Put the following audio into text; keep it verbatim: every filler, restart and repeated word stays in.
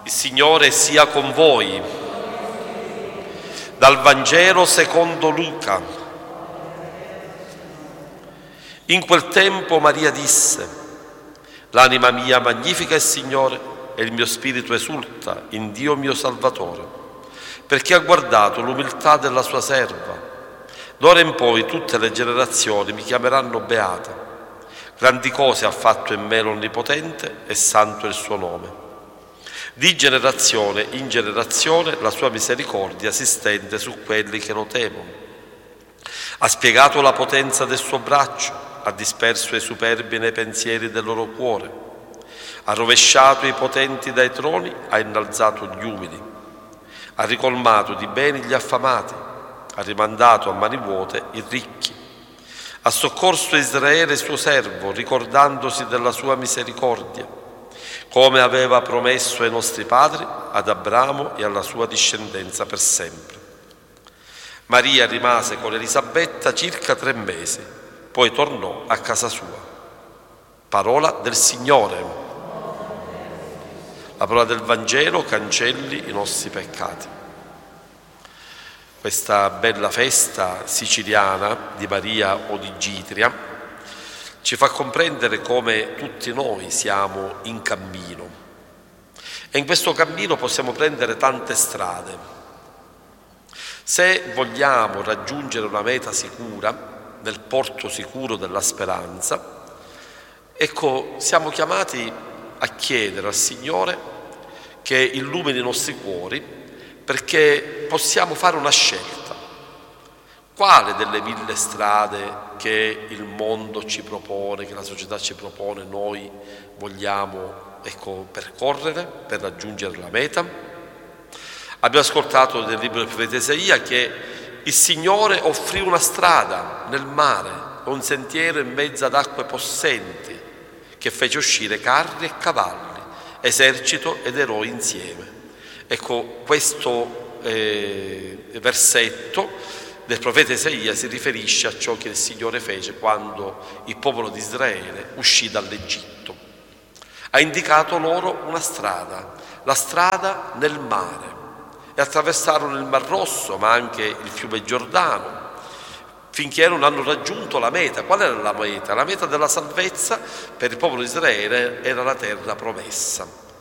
Il Signore sia con voi. Dal Vangelo secondo Luca. In quel tempo Maria disse: l'anima mia magnifica il Signore e il mio spirito esulta in Dio mio Salvatore, perché ha guardato l'umiltà della sua serva. D'ora in poi tutte le generazioni mi chiameranno beata. Grandi cose ha fatto in me l'Onnipotente e santo è il suo nome. Di generazione in generazione la sua misericordia si stende su quelli che lo temono. Ha spiegato la potenza del suo braccio, ha disperso i superbi nei pensieri del loro cuore. Ha rovesciato i potenti dai troni, ha innalzato gli umili. Ha ricolmato di beni gli affamati, ha rimandato a mani vuote i ricchi. Ha soccorso Israele suo servo, ricordandosi della sua misericordia, come aveva promesso ai nostri padri, ad Abramo e alla sua discendenza per sempre. Maria rimase con Elisabetta circa tre mesi, poi tornò a casa sua. Parola del Signore. La parola del Vangelo cancelli i nostri peccati. Questa bella festa siciliana di Maria Odigitria ci fa comprendere come tutti noi siamo in cammino e in questo cammino possiamo prendere tante strade. Se vogliamo raggiungere una meta sicura, nel porto sicuro della speranza, ecco, siamo chiamati a chiedere al Signore che illumini i nostri cuori perché possiamo fare una scelta. Quale delle mille strade che il mondo ci propone, che la società ci propone, noi vogliamo ecco, percorrere per raggiungere la meta? Abbiamo ascoltato nel libro del profeta Isaia che il Signore offrì una strada nel mare, un sentiero in mezzo ad acque possenti, che fece uscire carri e cavalli, esercito ed eroi insieme. Ecco, questo eh, versetto del profeta Isaia si riferisce a ciò che il Signore fece quando il popolo di Israele uscì dall'Egitto. Ha indicato loro una strada, la strada nel mare, e attraversarono il Mar Rosso, ma anche il fiume Giordano, finché non hanno raggiunto la meta. Qual era la meta? La meta della salvezza per il popolo di Israele era la terra promessa.